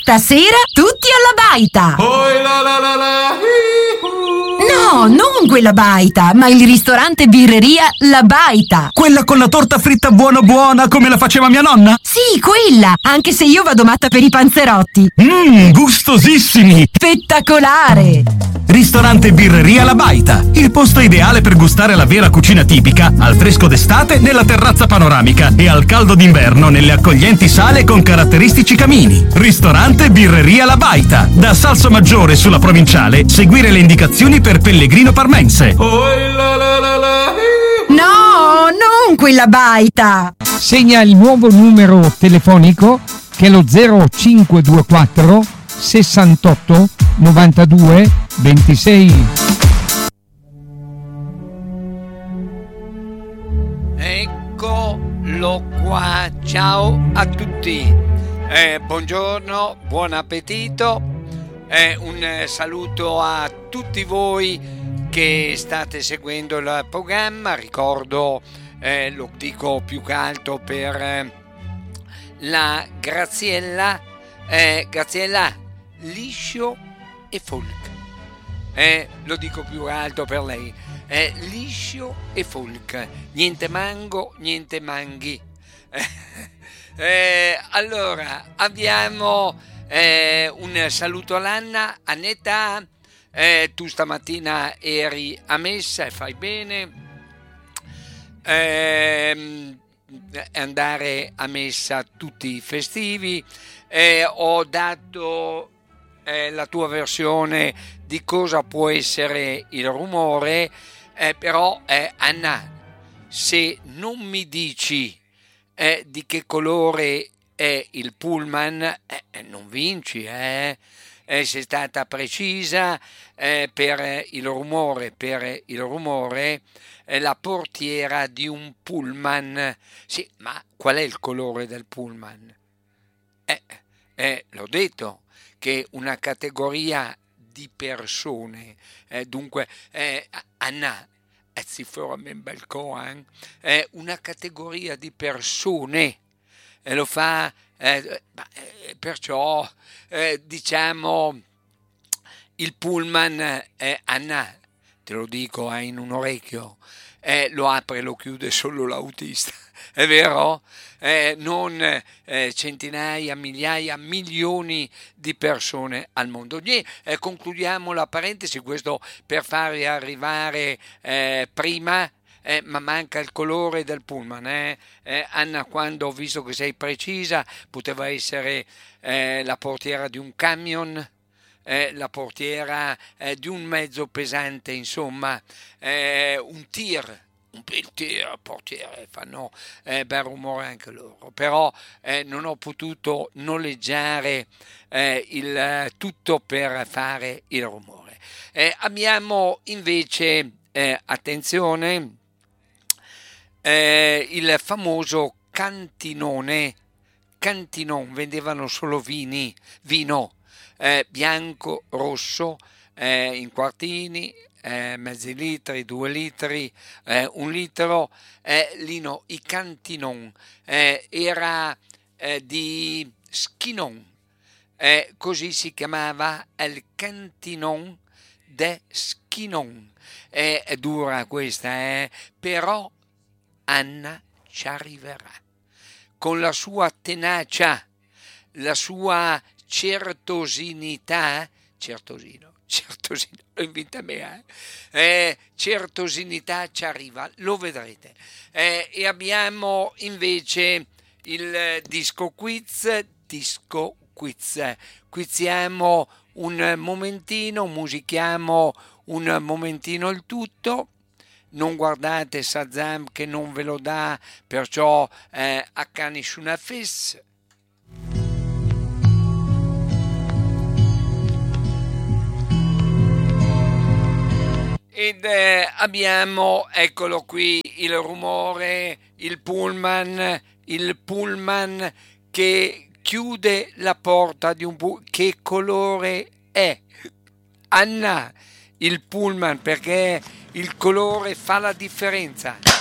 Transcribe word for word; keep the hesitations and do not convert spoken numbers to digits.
Stasera tutti alla baita! Oi la la la la, No, non quella baita, ma il ristorante birreria La Baita. Quella con la torta fritta buona buona come la faceva mia nonna? Sì, quella, anche se io vado matta per i panzerotti. Mmm, gustosissimi! Spettacolare! Ristorante birreria La Baita, il posto ideale per gustare la vera cucina tipica, al fresco d'estate nella terrazza panoramica e al caldo d'inverno nelle accoglienti sale con caratteristici camini. Ristorante birreria La Baita, da Salsomaggiore sulla provinciale, seguire le indicazioni per Pellegrino Parmense. oi la la la la, No, non quella baita! Segna il nuovo numero telefonico che è lo zero cinque due quattro sessantotto novantadue ventisei. Eccolo qua, ciao a tutti, eh, buongiorno, buon appetito, eh, un eh, saluto a tutti voi che state seguendo il programma. Ricordo, eh, lo dico più che altro per eh, la Graziella, eh, Graziella liscio e folk, eh, lo dico più alto per lei, eh, liscio e folk, niente mango, niente manghi. eh, allora abbiamo eh, un saluto all'Anna. Annetta, eh, tu stamattina eri a messa e fai bene, eh, andare a messa tutti i festivi. Eh, ho dato eh, la tua versione di cosa può essere il rumore, eh, però eh, Anna, se non mi dici eh, di che colore è il pullman, eh, non vinci, eh? Eh, sei stata precisa, eh, per il rumore, per il rumore, eh, la portiera di un pullman. Sì, ma qual è il colore del pullman? Eh, eh, l'ho detto, che una categoria di persone, eh, dunque, eh, Anna, eh, si fa un bel coan, eh, una categoria di persone, eh, lo fa, eh, eh, perciò, eh, diciamo, il pullman, eh, Anna, te lo dico eh, in un orecchio, eh, lo apre e lo chiude solo l'autista, è vero? Eh, non eh, centinaia, migliaia, milioni di persone al mondo. E, eh, concludiamo la parentesi, questo per farvi arrivare eh, prima, eh, ma manca il colore del pullman. Eh? Eh, Anna, quando ho visto che sei precisa, poteva essere eh, la portiera di un camion, eh, la portiera eh, di un mezzo pesante, insomma, eh, un tir. Un bel tir, portiere, fanno eh, bel rumore anche loro, però eh, non ho potuto noleggiare eh, il eh, tutto per fare il rumore. Eh, abbiamo invece, eh, attenzione, eh, il famoso cantinone, cantinon, vendevano solo vini, vino eh, bianco, rosso, eh, in quartini, Eh, mezzi litri, due litri, eh, un litro, eh, lino, i cantinon, eh, era eh, di Schinon, eh, così si chiamava il cantinon de Schinon. Eh, è dura questa, eh, però Anna ci arriverà con la sua tenacia, la sua certosinità, certosino, certosino, lo invita a me, eh? Eh, certosinità ci arriva, lo vedrete. Eh, e abbiamo invece il disco quiz, disco quiz, quiziamo un momentino, musichiamo un momentino il tutto. Non guardate Shazam che non ve lo dà, perciò eh, a nessuna fes. Ed eh, abbiamo, eccolo qui, il rumore, il pullman, il pullman che chiude la porta di un pullman. Che colore è? Anna, il pullman, perché il colore fa la differenza.